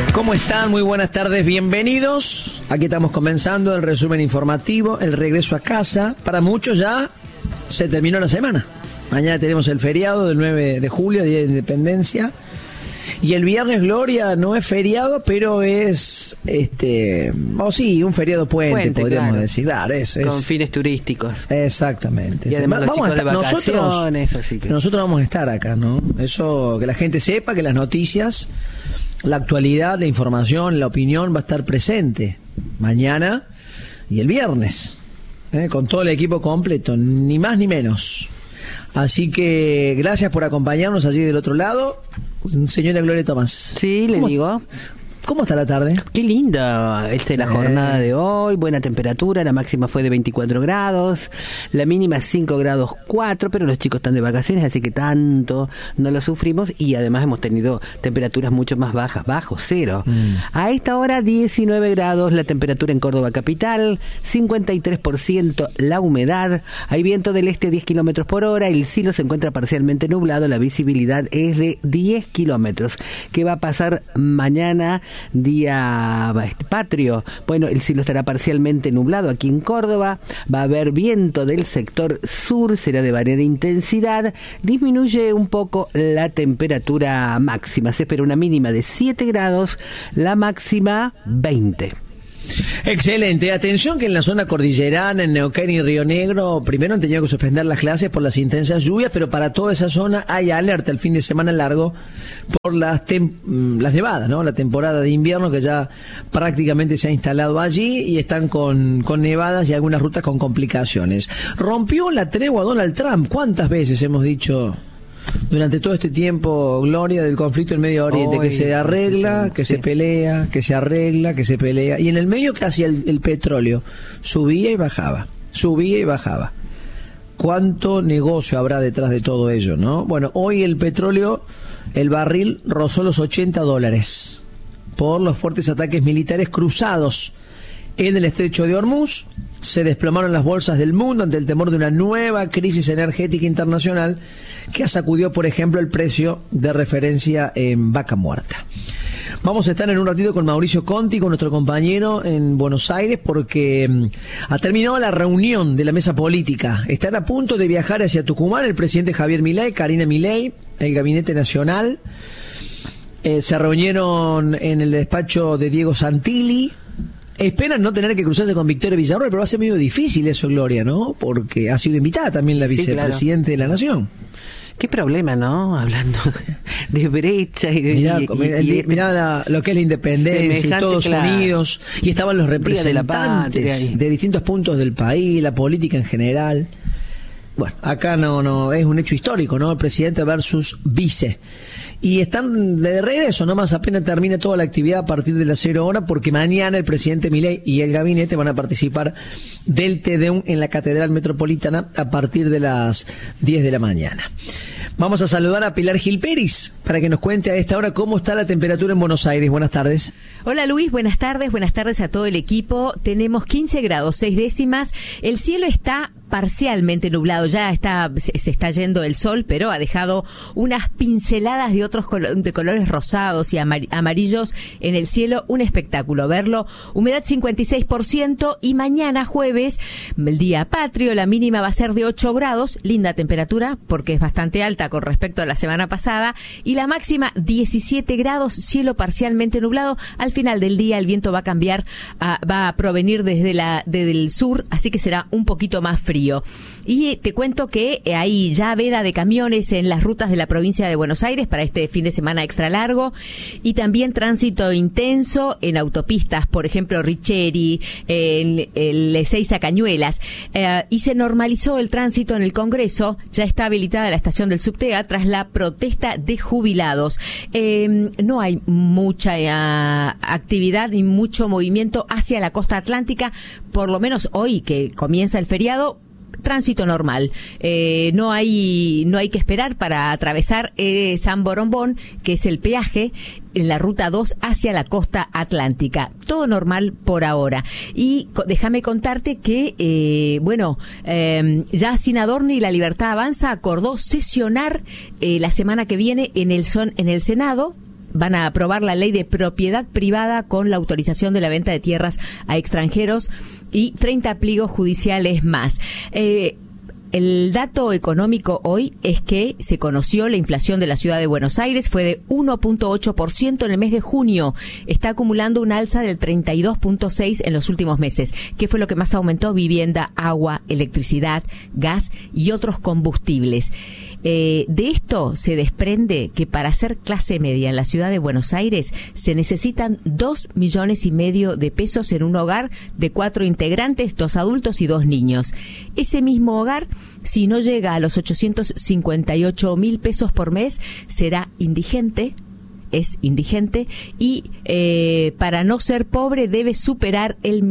¿Cómo están? Muy buenas tardes, bienvenidos. Aquí estamos comenzando el resumen informativo, el regreso a casa. Para muchos ya se terminó la semana. Mañana tenemos el feriado del 9 de julio, Día de Independencia. Y el viernes, Gloria, no es feriado, pero es, sí, un feriado puente podríamos decir. Claro, eso con es. Fines turísticos. Exactamente. Y además los chicos de vacaciones, así que... Nosotros vamos a estar acá, ¿no? Eso, que la gente sepa que las noticias, la actualidad, la información, la opinión va a estar presente mañana y el viernes, con todo el equipo completo, ni más ni menos. Así que gracias por acompañarnos allí del otro lado, señora Gloria Tomás. Sí, le digo. ¿Cómo está la tarde? Qué linda la jornada de hoy, buena temperatura, la máxima fue de 24 grados, la mínima 5 grados 4, pero los chicos están de vacaciones, así que tanto no lo sufrimos, y además hemos tenido temperaturas mucho más bajas, bajo cero. A esta hora 19 grados la temperatura en Córdoba capital, 53% la humedad, hay viento del este a 10 kilómetros por hora, el cielo se encuentra parcialmente nublado, la visibilidad es de 10 kilómetros. ¿Qué va a pasar mañana? Día patrio. Bueno, el cielo estará parcialmente nublado aquí en Córdoba, va a haber viento del sector sur, será de variada intensidad, disminuye un poco la temperatura máxima, se espera una mínima de 7 grados, la máxima 20. Excelente, atención que en la zona cordillerana, en Neuquén y Río Negro, primero han tenido que suspender las clases por las intensas lluvias, pero para toda esa zona hay alerta el fin de semana largo por las nevadas, ¿no? La temporada de invierno que ya prácticamente se ha instalado allí y están con nevadas y algunas rutas con complicaciones. Rompió la tregua Donald Trump, ¿cuántas veces hemos dicho durante todo este tiempo, Gloria, del conflicto en Medio Oriente, que se arregla, que se pelea, que se arregla, que se pelea, y en el medio que hacía el petróleo, subía y bajaba, subía y bajaba? ¿Cuánto negocio habrá detrás de todo ello, no? Bueno, hoy el petróleo, el barril rozó los $80 por los fuertes ataques militares cruzados en el estrecho de Hormuz. Se desplomaron las bolsas del mundo ante el temor de una nueva crisis energética internacional que sacudió, por ejemplo, el precio de referencia en vaca muerta. Vamos a estar en un ratito con Mauricio Conti, con nuestro compañero en Buenos Aires, porque ha terminado la reunión de la mesa política. Están a punto de viajar hacia Tucumán el presidente Javier Milei, Karina Milei, el Gabinete Nacional. Se reunieron en el despacho de Diego Santilli. Esperan no tener que cruzarse con Victoria Villarroel, pero va a ser medio difícil eso, Gloria, ¿no? Porque ha sido invitada también la vicepresidente de la Nación. Qué problema, ¿no? Hablando de brecha y de... Mirá lo que es la independencia y todos unidos, y estaban los representantes de distintos puntos del país, la política en general. Bueno, acá no es un hecho histórico, ¿no? El presidente versus vice. Y están de regreso, nomás apenas termine toda la actividad a partir de las 0 horas, porque mañana el presidente Milei y el gabinete van a participar del Te Deum en la Catedral Metropolitana a partir de las 10 de la mañana. Vamos a saludar a Pilar Gil Pérez para que nos cuente a esta hora cómo está la temperatura en Buenos Aires. Buenas tardes. Hola Luis, buenas tardes a todo el equipo. Tenemos 15 grados, 6 décimas. El cielo está parcialmente nublado, ya se está yendo el sol, pero ha dejado unas pinceladas de otros de colores rosados y amarillos en el cielo, un espectáculo verlo. Humedad 56% y mañana jueves, el día patrio, la mínima va a ser de 8 grados, linda temperatura porque es bastante alta con respecto a la semana pasada, y la máxima 17 grados, cielo parcialmente nublado. Al final del día el viento va a cambiar, va a provenir desde el sur, así que será un poquito más frío. Y te cuento que hay ya veda de camiones en las rutas de la provincia de Buenos Aires para este fin de semana extra largo, y también tránsito intenso en autopistas, por ejemplo Richeri, en el Ezeiza Cañuelas, y se normalizó el tránsito en el Congreso. Ya está habilitada la estación del subtea tras la protesta de jubilados. No hay mucha actividad ni mucho movimiento hacia la costa atlántica, por lo menos hoy que comienza el feriado. Tránsito normal, no hay que esperar para atravesar San Borombón, que es el peaje en la ruta 2 hacia la costa atlántica. Todo normal por ahora. Y déjame contarte que, ya Sin Adorno y La Libertad Avanza acordó sesionar la semana que viene en el Senado. van a aprobar la ley de propiedad privada con la autorización de la venta de tierras a extranjeros y 30 pliegos judiciales más. El dato económico hoy es que se conoció la inflación de la ciudad de Buenos Aires, fue de 1.8% en el mes de junio. Está acumulando un alza del 32.6% en los últimos meses. ¿Qué fue lo que más aumentó? Vivienda, agua, electricidad, gas y otros combustibles. De esto se desprende que para ser clase media en la ciudad de Buenos Aires se necesitan 2,5 millones de pesos en un hogar de 4 integrantes, 2 adultos y 2 niños. Ese mismo hogar, si no llega a los 858.000 pesos por mes, será indigente. Es indigente y para no ser pobre debe superar el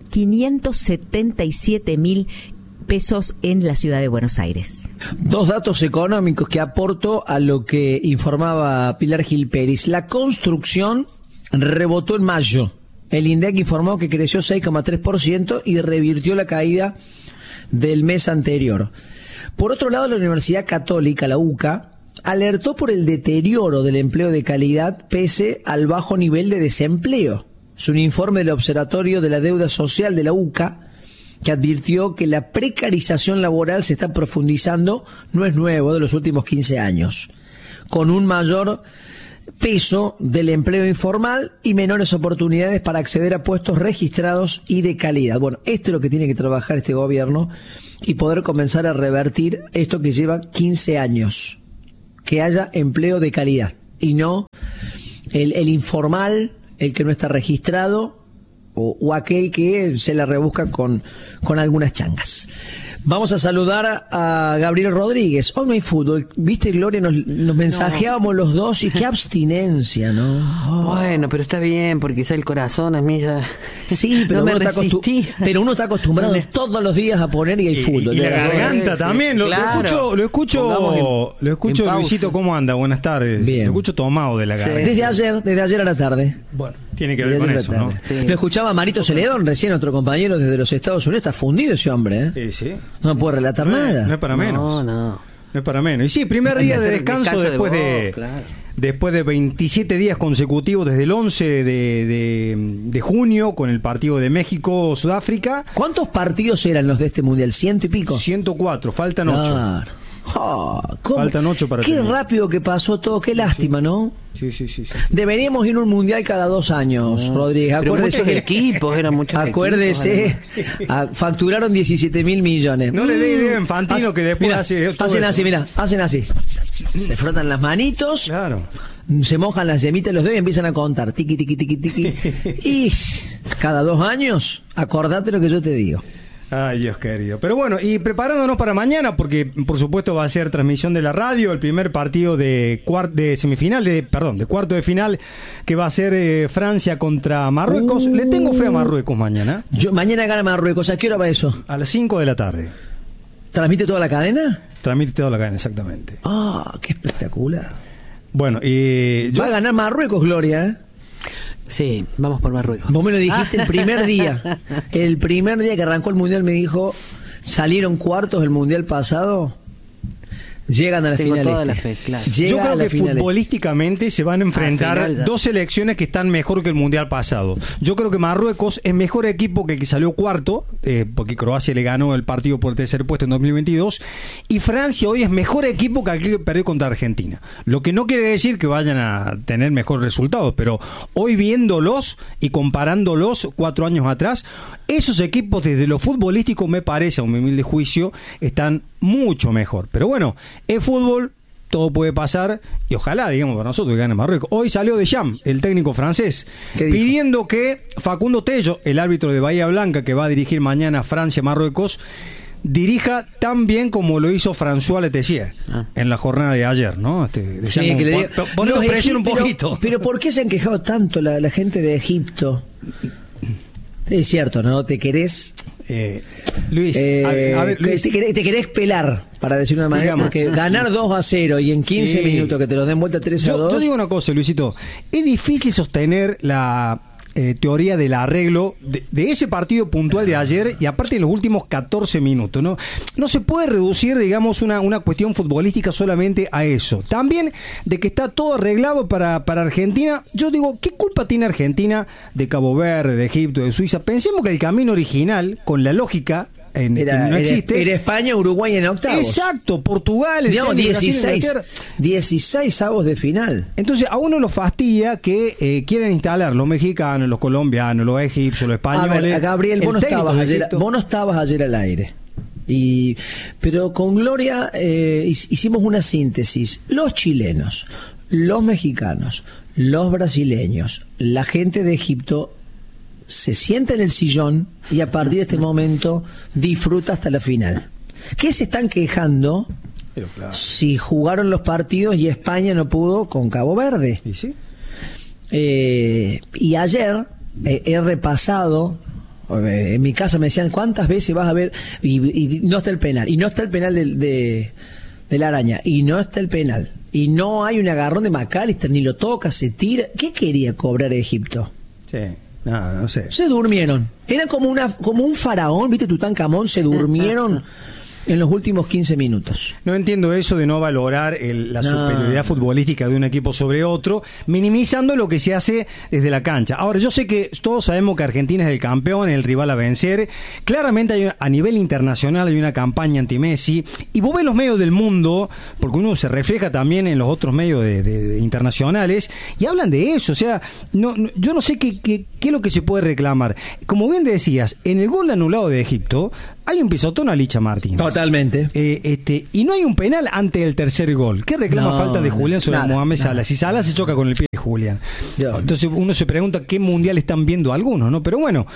1.577.000 pesos en la ciudad de Buenos Aires. Dos datos económicos que aporto a lo que informaba Pilar Gil Pérez. La construcción rebotó en mayo. El INDEC informó que creció 6,3% y revirtió la caída del mes anterior. Por otro lado, la Universidad Católica, la UCA, alertó por el deterioro del empleo de calidad pese al bajo nivel de desempleo. Es un informe del Observatorio de la Deuda Social de la UCA que advirtió que la precarización laboral se está profundizando, no es nuevo, de los últimos 15 años, con un mayor peso del empleo informal y menores oportunidades para acceder a puestos registrados y de calidad. Bueno, esto es lo que tiene que trabajar este gobierno y poder comenzar a revertir esto que lleva 15 años, que haya empleo de calidad y no el informal, el que no está registrado, o aquel que se la rebusca con algunas changas. Vamos a saludar a Gabriel Rodríguez. Hoy no hay fútbol. ¿Viste, Gloria? Nos mensajeábamos los dos y qué abstinencia, ¿no? Bueno, pero está bien, porque ya el corazón a mí ya... Sí, pero, no pero uno está acostumbrado todos los días a poner y hay fútbol. Y la garganta también. Claro. Lo escucho Luisito, ¿cómo anda? Buenas tardes. Bien. Lo escucho tomado de la garganta. Desde ayer a la tarde. Bueno, tiene que ver con eso, ¿no? Sí. Lo escuchaba Marito Celedón, recién otro compañero desde los Estados Unidos. Está fundido ese hombre, ¿eh? Sí. No puede relatar nada. No es para menos. No es para menos. Y sí, primer día de descanso después de 27 días consecutivos desde el 11 de junio con el partido de México-Sudáfrica. ¿Cuántos partidos eran los de este mundial? ¿100 y pico? 104, faltan 8. Claro. Faltan 8 para Qué terminar. rápido que pasó todo, qué lástima, ¿no? Sí. Deberíamos ir a un mundial cada 2 años, Rodríguez. Acuérdese que eran muchos acuérdese, facturaron 17.000 millones. No le dé idea a Infantino que después hacen así. Se frotan las manitos. Claro. Se mojan las yemitas de los dedos y empiezan a contar. Tiqui, tiqui, tiqui, tiqui. Y cada 2 años, acordate lo que yo te digo. Ay, Dios querido. Pero bueno, y preparándonos para mañana, porque por supuesto va a ser transmisión de la radio, el primer partido de cuarto de final, que va a ser Francia contra Marruecos. Le tengo fe a Marruecos mañana. Mañana gana Marruecos. ¿A qué hora va eso? A las 5 de la tarde. ¿Transmite toda la cadena? Transmite toda la cadena, exactamente. Qué espectacular. Bueno, va a ganar Marruecos, Gloria, ¿eh? Sí, vamos por Marruecos. Vos me lo dijiste el primer día. El primer día que arrancó el mundial me dijo, salieron cuartos del mundial pasado, llegan a la final. Toda la fe, claro. Yo creo que futbolísticamente se van a enfrentar dos selecciones que están mejor que el mundial pasado. Yo creo que Marruecos es mejor equipo que el que salió cuarto, porque Croacia le ganó el partido por el tercer puesto en 2022, y Francia hoy es mejor equipo que aquel que perdió contra Argentina. Lo que no quiere decir que vayan a tener mejores resultados, pero hoy viéndolos y comparándolos 4 años atrás, esos equipos desde lo futbolístico, me parece, a un humilde juicio, están mucho mejor. Pero bueno, es fútbol, todo puede pasar, y ojalá, digamos, para nosotros que gane Marruecos. Hoy salió Deschamps, el técnico francés, pidiendo que Facundo Tello, el árbitro de Bahía Blanca, que va a dirigir mañana Francia-Marruecos, dirija tan bien como lo hizo François Letessier en la jornada de ayer, ¿no? Ponemos presión un poquito. Pero ¿por qué se han quejado tanto la gente de Egipto? Es cierto, ¿no? Te querés... Luis, Luis. Te querés pelar, para decir una manera, porque ganar 2-0 y en 15 minutos que te lo den vuelta 3-2. Yo digo una cosa, Luisito, es difícil sostener teoría del arreglo de ese partido puntual de ayer y aparte en los últimos 14 minutos. No se puede reducir, digamos, una cuestión futbolística solamente a eso. También de que está todo arreglado para Argentina. Yo digo, ¿qué culpa tiene Argentina de Cabo Verde, de Egipto, de Suiza? Pensemos que el camino original, con la lógica, no existe. Era España, Uruguay en octavos. Exacto, Portugal, digamos, 16 avos de final. Entonces a uno lo fastidia que quieren instalar los mexicanos, los colombianos, los egipcios, los españoles. A ver, Gabriel, vos no estabas ayer al aire. Pero con Gloria hicimos una síntesis. Los chilenos, los mexicanos, los brasileños, la gente de Egipto se sienta en el sillón y a partir de este momento disfruta hasta la final. ¿Qué se están quejando? Pero claro, si jugaron los partidos y España no pudo con Cabo Verde? ¿Y sí? Y ayer he repasado, en mi casa me decían, ¿cuántas veces vas a ver? Y no está el penal, y no está el penal de la Araña, y no está el penal, y no hay un agarrón de McAllister, ni lo toca, se tira. ¿Qué quería cobrar Egipto? Sí. No sé. Se durmieron. Era como un faraón, ¿viste? Tutankamón, se durmieron en los últimos 15 minutos. No entiendo eso de no valorar la superioridad futbolística de un equipo sobre otro, minimizando lo que se hace desde la cancha. Ahora, yo sé que todos sabemos que Argentina es el campeón, el rival a vencer. Claramente a nivel internacional hay una campaña anti-Messi, y vos ves los medios del mundo, porque uno se refleja también en los otros medios de internacionales, y hablan de eso. O sea, yo no sé qué es lo que se puede reclamar. Como bien decías, en el gol anulado de Egipto hay un pisotón a Licha Martínez. Totalmente. Y no hay un penal ante el tercer gol. ¿Qué reclama falta de Julián sobre Mohamed Salah? Si Salah se choca con el pie de Julián. Entonces uno se pregunta qué mundial están viendo algunos, ¿no? Pero bueno,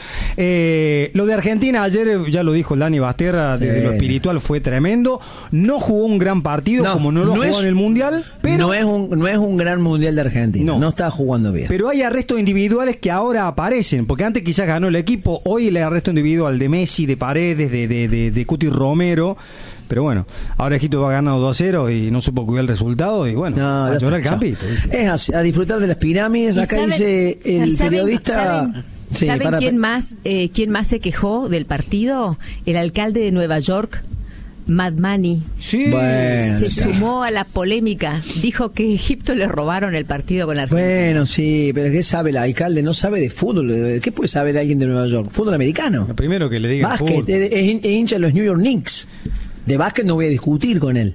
lo de Argentina ayer, ya lo dijo Dani Basterra, desde lo espiritual fue tremendo. No jugó un gran partido, como no lo jugó en el mundial, pero no es un gran mundial de Argentina. No está jugando bien. Pero hay arrestos individuales que ahora aparecen, porque antes quizás ganó el equipo, hoy el arresto individual de Messi, de Paredes, de Cuti Romero. Pero bueno, ahora Egipto va ganando 2-0 y no supo cuidar el resultado, y bueno, a llorar el campito. Es así, a disfrutar de las pirámides. Acá dice el periodista... ¿Saben quién más se quejó del partido? El alcalde de Nueva York, Matt Money. Sí. Bueno, se sumó a la polémica. Dijo que Egipto le robaron el partido con Argentina. Bueno, sí, pero ¿qué sabe el alcalde? No sabe de fútbol. ¿Qué puede saber alguien de Nueva York? Fútbol americano. Lo primero que le diga básquet, es hincha de los New York Knicks. De básquet no voy a discutir con él.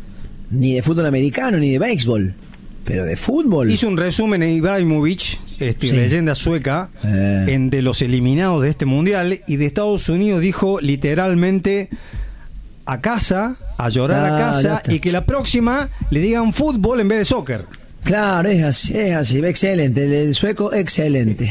Ni de fútbol americano, ni de béisbol. Pero de fútbol. Hizo un resumen en Ibrahimovic, leyenda sueca, de los eliminados de este mundial, y de Estados Unidos dijo literalmente: a casa, a llorar a casa, y que la próxima le digan fútbol en vez de soccer. Claro, es así, excelente, el sueco, excelente.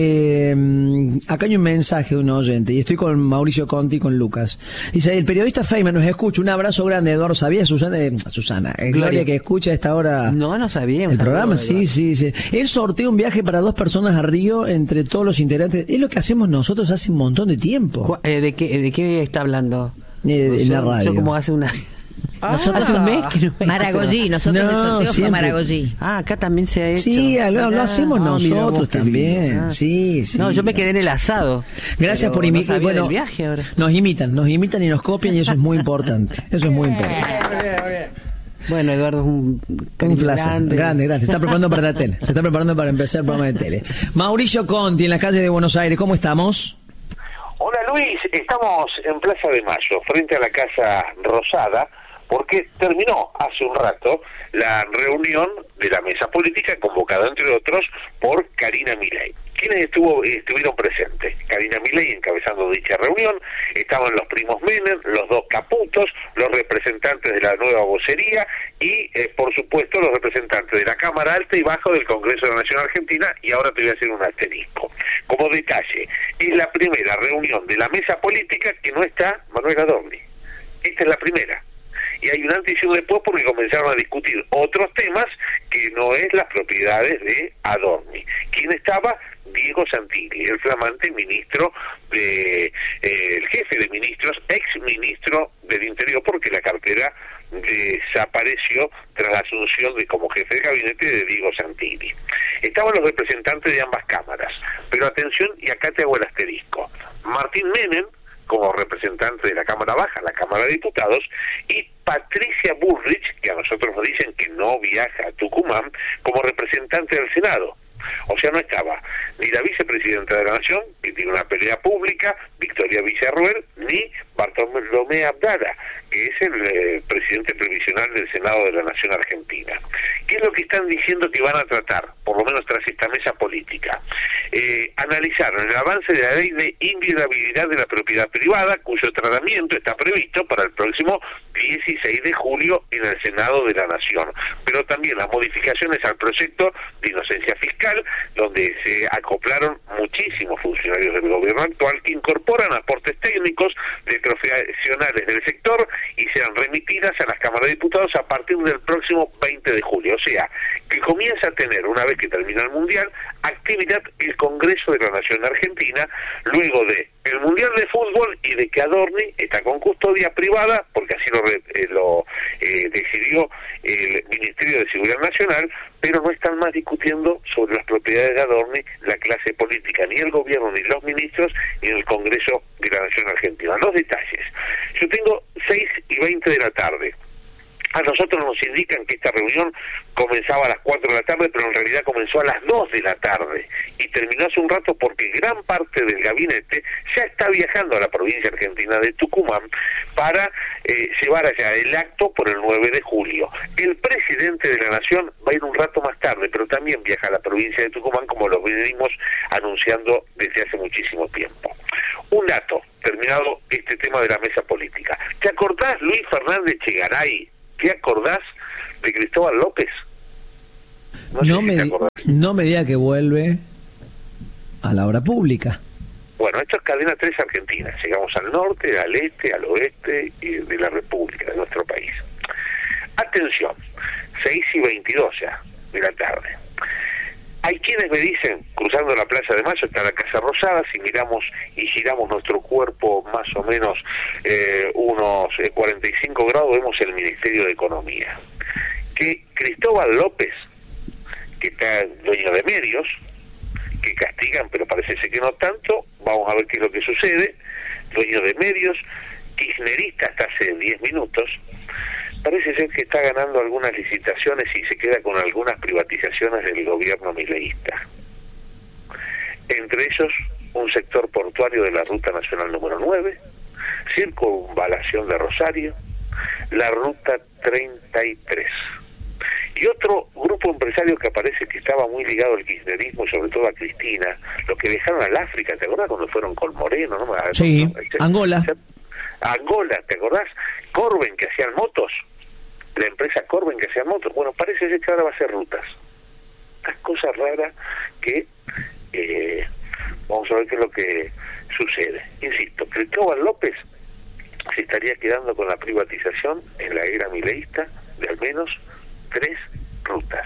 Acá hay un mensaje de un oyente, y estoy con Mauricio Conti y con Lucas. Dice, el periodista Feynman nos escucha, un abrazo grande, Eduardo. ¿Sabía Susana, Gloria, que escucha a esta hora? No sabía. El programa, sí. Él sortea un viaje para 2 personas a Río entre todos los integrantes. Es lo que hacemos nosotros hace un montón de tiempo. ¿De qué está hablando? De la radio. Yo como hace una... Nosotros un mes que no Maragogi, nosotros el sorteo fue Maragogi. Acá también se ha hecho. Sí, lo hacemos nosotros también. Sí. No, yo me quedé en el asado. Gracias por imitar. Bueno, del viaje ahora. Nos imitan y nos copian, y eso es muy importante. Bueno, Eduardo es un grande. Se está preparando para la tele. Se está preparando para empezar el programa de tele. Mauricio Conti, en la calle de Buenos Aires, ¿cómo estamos? Hola Luis, estamos en Plaza de Mayo, frente a la Casa Rosada, porque terminó hace un rato la reunión de la mesa política convocada, entre otros, por Karina Milei. ¿Quiénes estuvieron presentes? Karina Milei encabezando dicha reunión, estaban los primos Menem, los 2 Caputos, los representantes de la nueva vocería y, por supuesto, los representantes de la Cámara Alta y Baja del Congreso de la Nación Argentina, y ahora te voy a hacer un asterisco. Como detalle, es la primera reunión de la mesa política que no está Manuel Adorni. Esta es la primera. Y hay un antes y un después, porque comenzaron a discutir otros temas que no es las propiedades de Adorni. ¿Quién estaba? Diego Santilli, el flamante ministro el jefe de ministros, ex ministro del Interior, porque la cartera desapareció tras la asunción como jefe de gabinete de Diego Santilli. Estaban los representantes de ambas cámaras, pero Pero atención, y acá te hago el asterisco. Martín Menem, como representante de la Cámara Baja, la Cámara de Diputados, y Patricia Bullrich, que a nosotros nos dicen que no viaja a Tucumán, como representante del Senado. O sea, no estaba ni la vicepresidenta de la Nación, que tiene una pelea pública, Victoria Villarruel, ni Bartolomé Abdala, que es el presidente previsional del Senado de la Nación Argentina. ¿Qué es lo que están diciendo que van a tratar, por lo menos tras esta mesa política? Analizar el avance de la ley de inviolabilidad de la propiedad privada, cuyo tratamiento está previsto para el próximo 16 de julio en el Senado de la Nación, pero también las modificaciones al proyecto de inocencia fiscal, donde se acoplaron muchísimos funcionarios del gobierno actual que incorporan aportes técnicos de profesionales del sector y serán remitidas a las cámaras de diputados a partir del próximo 20 de julio. O sea, que comienza a tener, una vez que termina el Mundial, actividad el Congreso de la Nación Argentina, luego de el Mundial de Fútbol y de que Adorni está con custodia privada, porque así lo decidió el Ministerio de Seguridad Nacional, pero no están más discutiendo sobre las propiedades de Adorni la clase política, ni el gobierno, ni los ministros, ni el Congreso de la Nación Argentina. Los detalles. Yo tengo 6:20 de la tarde. A nosotros nos indican que esta reunión comenzaba a las 4 de la tarde, pero en realidad comenzó a las 2 de la tarde y terminó hace un rato porque gran parte del gabinete ya está viajando a la provincia argentina de Tucumán para llevar allá el acto por el 9 de julio. El presidente de la Nación va a ir un rato más tarde, pero también viaja a la provincia de Tucumán, como lo venimos anunciando desde hace muchísimo tiempo. Un dato, terminado este tema de la mesa política. ¿Te acordás, Luis Fernández Chegaray? ¿Qué acordás de Cristóbal López? No me diga que vuelve a la obra pública. Bueno, esto es Cadena 3 Argentina. Llegamos al norte, al este, al oeste de la República, de nuestro país. Atención, 6:22 ya de la tarde. Hay quienes me dicen, cruzando la Plaza de Mayo está la Casa Rosada, si miramos y giramos nuestro cuerpo más o menos unos 45 grados, vemos el Ministerio de Economía. Que Cristóbal López, que está dueño de medios, que castigan, pero parece ser que no tanto, vamos a ver qué es lo que sucede, dueño de medios, kirchnerista hasta hace 10 minutos, parece ser que está ganando algunas licitaciones y se queda con algunas privatizaciones del gobierno mileísta. Entre ellos, un sector portuario de la Ruta Nacional número 9, circunvalación de Rosario, la Ruta 33. Y otro grupo empresario que aparece que estaba muy ligado al kirchnerismo y sobre todo a Cristina, los que dejaron al África, ¿te acordás cuando fueron con Moreno? ¿No? Sí, Angola. Angola, ¿te acordás? Corben, que hacían motos, la empresa Corben que hacían motos. Bueno, parece ser que ahora va a hacer rutas. Estas cosas raras que vamos a ver qué es lo que sucede. Insisto, Cristóbal López se estaría quedando con la privatización en la era mileísta de al menos 3 rutas.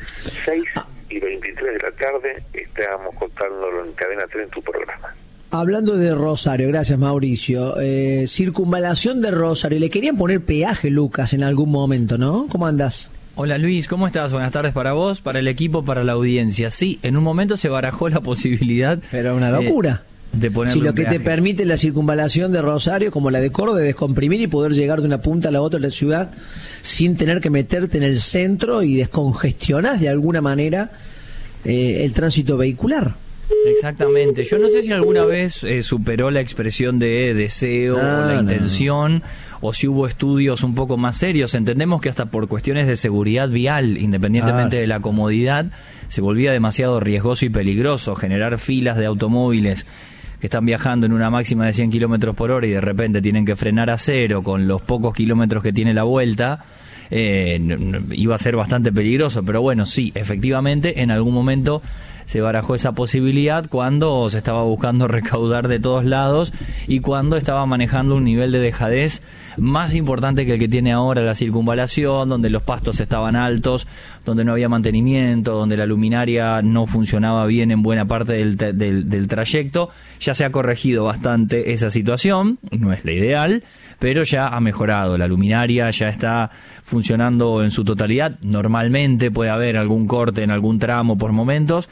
6:23 de la tarde, estábamos contándolo en Cadena 3 en tu programa. Hablando de Rosario, gracias Mauricio, circunvalación de Rosario, le querían poner peaje, Lucas, en algún momento, ¿no? ¿Cómo andás? Hola Luis, ¿cómo estás? Buenas tardes para vos, para el equipo, para la audiencia. Sí, en un momento se barajó la posibilidad... Pero una locura. De si lo que te permite la circunvalación de Rosario, como la de Córdoba, de descomprimir y poder llegar de una punta a la otra de la ciudad sin tener que meterte en el centro y descongestionás de alguna manera el tránsito vehicular. Exactamente. Yo no sé si alguna vez superó la expresión de deseo o la intención, o si hubo estudios un poco más serios. Entendemos que hasta por cuestiones de seguridad vial, independientemente de la comodidad, se volvía demasiado riesgoso y peligroso generar filas de automóviles que están viajando en una máxima de 100 kilómetros por hora y de repente tienen que frenar a cero con los pocos kilómetros que tiene la vuelta. Iba a ser bastante peligroso, pero bueno, sí, efectivamente en algún momento se barajó esa posibilidad cuando se estaba buscando recaudar de todos lados y cuando estaba manejando un nivel de dejadez más importante que el que tiene ahora la circunvalación, donde los pastos estaban altos, donde no había mantenimiento, donde la luminaria no funcionaba bien en buena parte del trayecto. Ya se ha corregido bastante esa situación, no es la ideal, pero ya ha mejorado. La luminaria ya está funcionando en su totalidad. Normalmente puede haber algún corte en algún tramo por momentos,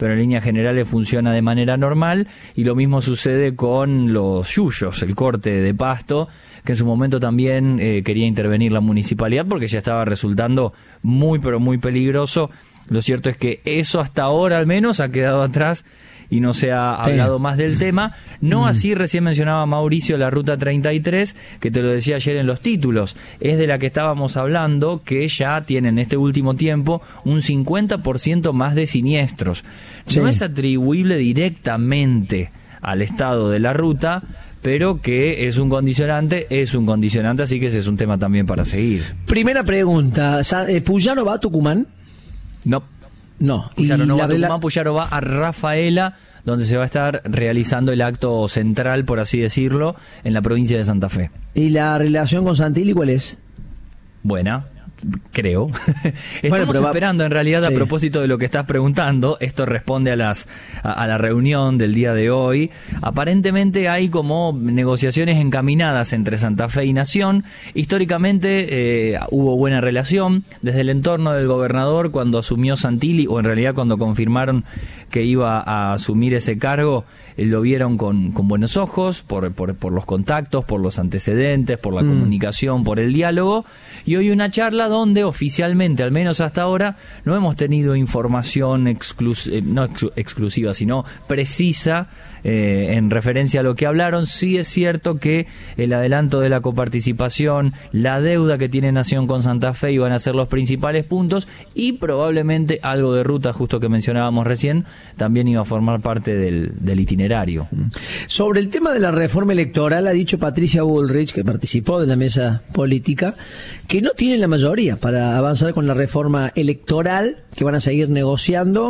pero en líneas generales funciona de manera normal, y lo mismo sucede con los yuyos, el corte de pasto, que en su momento también quería intervenir la municipalidad porque ya estaba resultando muy pero muy peligroso. Lo cierto es que eso hasta ahora al menos ha quedado atrás y no se ha hablado más del tema. No así, recién mencionaba Mauricio la Ruta 33, que te lo decía ayer en los títulos, es de la que estábamos hablando, que ya tiene en este último tiempo un 50% más de siniestros. No es atribuible directamente al estado de la ruta, pero que es un condicionante, así que ese es un tema también para seguir. Primera pregunta, ¿Puyaro va a Tucumán? No. Puyaro no va a Tucumán, Puyaro va a Rafaela, donde se va a estar realizando el acto central, por así decirlo, en la provincia de Santa Fe. ¿Y la relación con Santilli cuál es? Buena, creo. Estamos esperando, en realidad, a propósito de lo que estás preguntando, esto responde a la reunión del día de hoy. Aparentemente hay como negociaciones encaminadas entre Santa Fe y Nación. Históricamente hubo buena relación desde el entorno del gobernador cuando asumió Santilli, o en realidad cuando confirmaron que iba a asumir ese cargo, lo vieron con buenos ojos por los contactos, por los antecedentes, por la comunicación, por el diálogo. Y hoy una charla donde oficialmente, al menos hasta ahora, no hemos tenido información no exclusiva, sino precisa en referencia a lo que hablaron. Sí es cierto que el adelanto de la coparticipación, la deuda que tiene Nación con Santa Fe iban a ser los principales puntos, y probablemente algo de ruta, justo que mencionábamos recién, también iba a formar parte del itinerario. Sobre el tema de la reforma electoral, ha dicho Patricia Bullrich, que participó de la mesa política, que no tienen la mayoría para avanzar con la reforma electoral, que van a seguir negociando